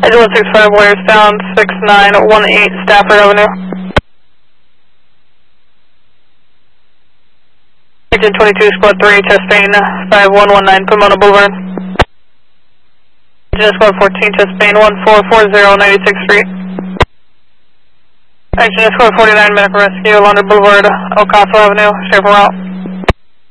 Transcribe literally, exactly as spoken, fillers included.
Edge one six five, wires down, six nine one eight, Stafford Avenue. Agent twenty-two, Squad three, Chastain, five one one nine, Pomona Boulevard. Agent Squad fourteen, Chastain, one four four zero, ninety-sixth Street. Agent Squad forty-nine, Medical Rescue, London Boulevard, El Caso Avenue, Schaefer Route.